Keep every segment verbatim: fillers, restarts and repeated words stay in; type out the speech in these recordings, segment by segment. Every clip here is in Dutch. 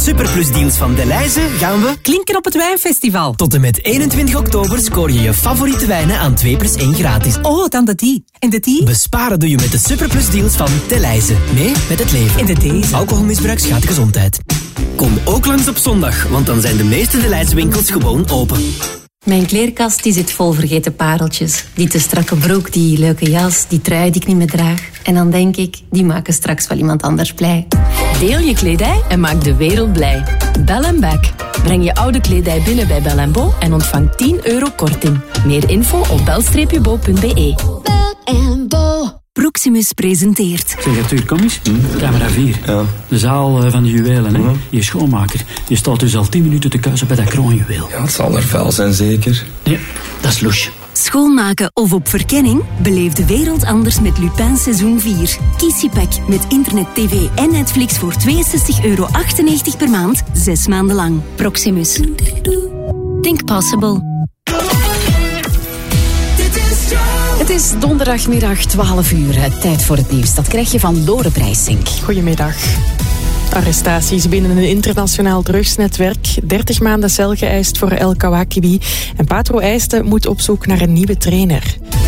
superplusdeals van Delhaize gaan we klinken op het wijnfestival. Tot en met eenentwintig oktober scoor je je favoriete wijnen aan twee plus één gratis. Oh, dan de die. En de die? Besparen doe je met de superplusdeals van Delhaize. Nee, met het leven. En de deze. Alcoholmisbruik schaadt de gezondheid. Kom ook langs op zondag, want dan zijn de meeste Delhaize winkels gewoon open. Mijn kleerkast die zit vol vergeten pareltjes. Die te strakke broek, die leuke jas, die trui die ik niet meer draag. En dan denk ik, die maken straks wel iemand anders blij. Deel je kledij en maak de wereld blij. Bell and Back. Breng je oude kledij binnen bij Bell and Bo en ontvang tien euro korting. Meer info op bel bo punt be. Bell and Bo. Proximus presenteert. Zeg, Arthur, kom eens. Hm? Camera vier. Ja. De zaal van de juwelen, hè? Hm? Je schoonmaker. Die staat dus al tien minuten te kuisen bij dat kroonjuweel. Ja, het zal er vuil zijn, zeker. Ja, dat is loes. Schoonmaken of op verkenning? Beleef de wereld anders met Lupin seizoen vier. Kies je pack met internet, tv en Netflix voor tweeënzestig euro achtennegentig per maand, zes maanden lang. Proximus. Think possible. Het is donderdagmiddag twaalf uur. Tijd voor het nieuws. Dat krijg je van Lore Prijsink. Goedemiddag. Arrestaties binnen een internationaal drugsnetwerk. dertig maanden cel geëist voor El Kawakibi. En Patro Eijsten moet op zoek naar een nieuwe trainer.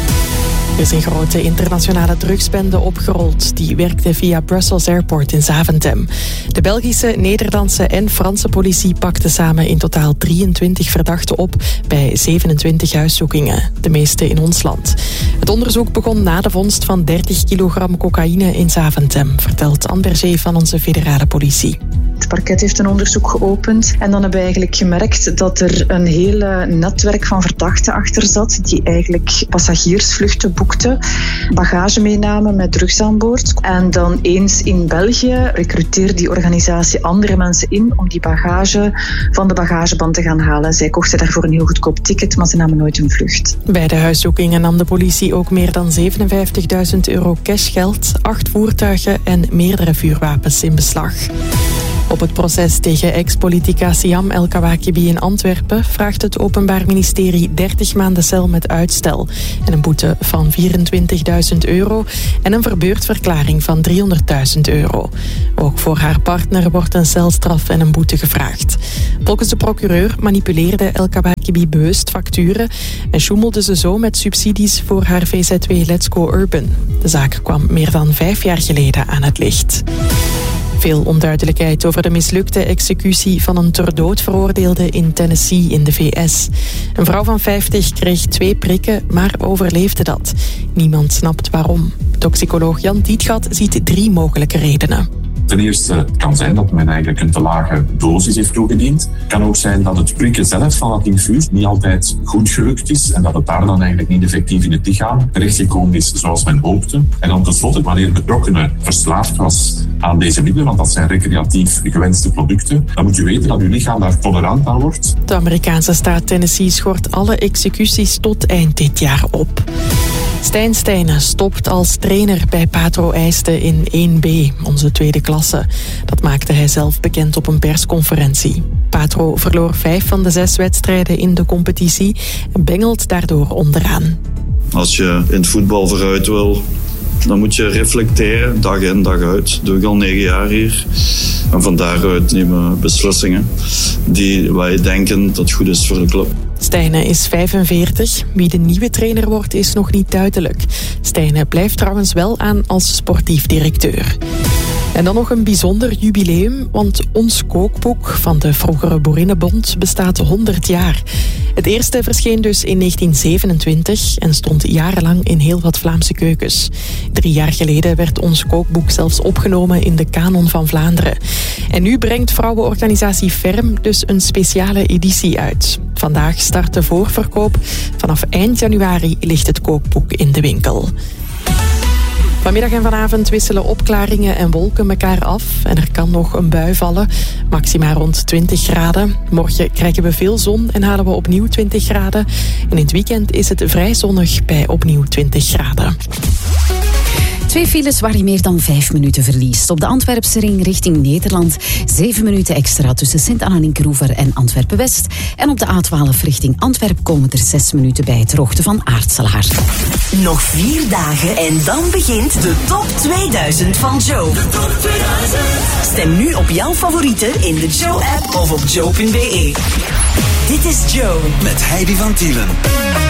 Er is een grote internationale drugsbende opgerold. Die werkte via Brussels Airport in Zaventem. De Belgische, Nederlandse en Franse politie pakten samen in totaal drieëntwintig verdachten op bij zevenentwintig huiszoekingen. De meeste in ons land. Het onderzoek begon na de vondst van dertig kilogram cocaïne in Zaventem, vertelt Anne Berger van onze federale politie. Het parket heeft een onderzoek geopend en dan hebben we eigenlijk gemerkt dat er een heel netwerk van verdachten achter zat die eigenlijk passagiersvluchten boekten, bagage meenamen met drugs aan boord. En dan eens in België recruteerde die organisatie andere mensen in om die bagage van de bagageband te gaan halen. Zij kochten daarvoor een heel goedkoop ticket, maar ze namen nooit een vlucht. Bij de huiszoekingen nam de politie ook meer dan zevenenvijftigduizend euro cashgeld, acht voertuigen en meerdere vuurwapens in beslag. Op het proces tegen ex-politica Siam El Kawakibi in Antwerpen vraagt het Openbaar Ministerie dertig maanden cel met uitstel en een boete van vierentwintigduizend euro en een verbeurdverklaring van driehonderdduizend euro. Ook voor haar partner wordt een celstraf en een boete gevraagd. Volgens de procureur manipuleerde El Kawakibi bewust facturen en sjoemelde ze zo met subsidies voor haar V Z W Let's Go Urban. De zaak kwam meer dan vijf jaar geleden aan het licht. Veel onduidelijkheid over de mislukte executie van een ter dood veroordeelde in Tennessee in de V S. Een vrouw van vijftig kreeg twee prikken, maar overleefde dat. Niemand snapt waarom. Toxicoloog Jan Tietgat ziet drie mogelijke redenen. Ten eerste, het kan zijn dat men eigenlijk een te lage dosis heeft toegediend. Het kan ook zijn dat het prikken zelf van het infuus niet altijd goed gelukt is en dat het daar dan eigenlijk niet effectief in het lichaam terechtgekomen is zoals men hoopte. En dan tenslotte, wanneer betrokkenen verslaafd was aan deze middelen, want dat zijn recreatief gewenste producten, dan moet je weten dat uw lichaam daar tolerant aan wordt. De Amerikaanse staat Tennessee schort alle executies tot eind dit jaar op. Stijn Stijnen stopt als trainer bij Patro Eijsten in één B, onze tweede klasse. Dat maakte hij zelf bekend op een persconferentie. Patro verloor vijf van de zes wedstrijden in de competitie en bengelt daardoor onderaan. Als je in het voetbal vooruit wil, dan moet je reflecteren, dag in, dag uit. Dat doe ik al negen jaar hier. En van daaruit nemen we beslissingen die wij denken dat goed is voor de club. Stijnen is vijfenveertig. Wie de nieuwe trainer wordt is nog niet duidelijk. Stijnen blijft trouwens wel aan als sportief directeur. En dan nog een bijzonder jubileum, want ons kookboek van de vroegere Boerinnenbond bestaat honderd jaar. Het eerste verscheen dus in negentien zevenentwintig en stond jarenlang in heel wat Vlaamse keukens. Drie jaar geleden werd ons kookboek zelfs opgenomen in de Kanon van Vlaanderen. En nu brengt vrouwenorganisatie Ferm dus een speciale editie uit. Vandaag start de voorverkoop. Vanaf eind januari ligt het kookboek in de winkel. Vanmiddag en vanavond wisselen opklaringen en wolken elkaar af. En er kan nog een bui vallen. Maxima rond twintig graden. Morgen krijgen we veel zon en halen we opnieuw twintig graden. En in het weekend is het vrij zonnig bij opnieuw twintig graden. Twee files waar je meer dan vijf minuten verliest. Op de Antwerpse ring richting Nederland. Zeven minuten extra tussen Sint-Anna-Linkeroever en Antwerpen-West. En op de A twaalf richting Antwerp komen er zes minuten bij ter hoogte van Aartselaar. Nog vier dagen en dan begint de top tweeduizend van Joe. De top tweeduizend. Stem nu op jouw favorieten in de Joe-app of op joe punt be. Dit is Joe. Met Heidi van Tielen.